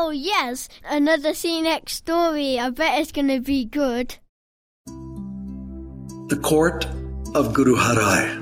Oh, yes. Another CNX story. I bet it's going to be good. The Court of Guru Harai.